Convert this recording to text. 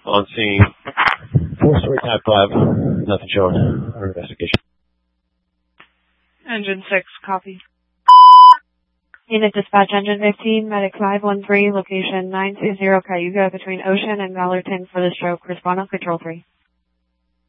on scene. 4-story type 5. Nothing shown under investigation. Engine 6, copy. Unit dispatch, engine 15, medic 513, location 920 Cayuga between Ocean and Mallerton for the stroke. Respond on control 3.